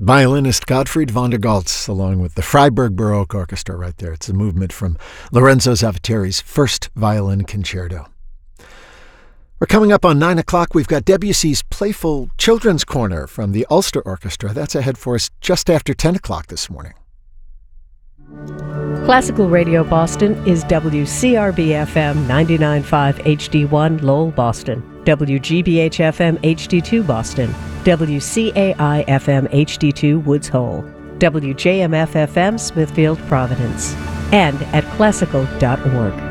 violinist Gottfried von der Goltz, along with the Freiburg Baroque Orchestra right there. It's a movement from Lorenzo Zavateri's First Violin Concerto. We're coming up on 9 o'clock. We've got Debussy's Playful Children's Corner from the Ulster Orchestra. That's ahead for us just after 10 o'clock this morning. Classical Radio Boston is WCRB-FM 99.5 HD1 Lowell, Boston, WGBH-FM HD2 Boston, WCAI-FM HD2 Woods Hole, WJMF-FM Smithfield, Providence, and at classical.org.